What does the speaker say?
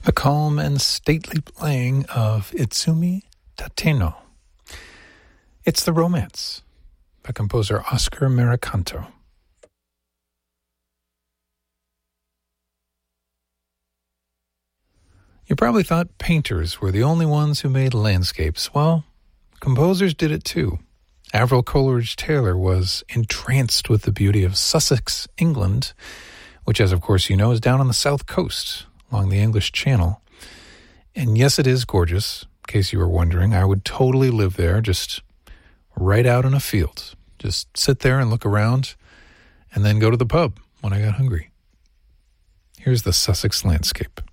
The calm and stately playing of Itsumi Tateno. It's the Romance by composer Oscar Mericanto. You probably thought painters were the only ones who made landscapes. Well, composers did it too. Avril Coleridge-Taylor was entranced with the beauty of Sussex, England, which, as of course you know, is down on the south coast along the English Channel. And yes, it is gorgeous. In case you were wondering, I would totally live there, just right out in a field. Just sit there and look around and then go to the pub when I got hungry. Here's the Sussex landscape.